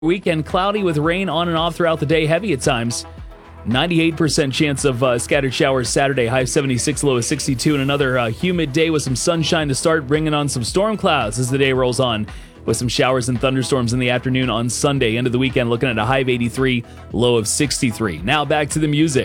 Weekend cloudy with rain on and off throughout the day, heavy at times. 98% chance of scattered showers Saturday, high 76, low of 62, and another humid day with some sunshine to start, bringing on some storm clouds as the day rolls on, with some showers and thunderstorms in the afternoon on Sunday. End of the weekend looking at a high of 83, low of 63. Now back to the music.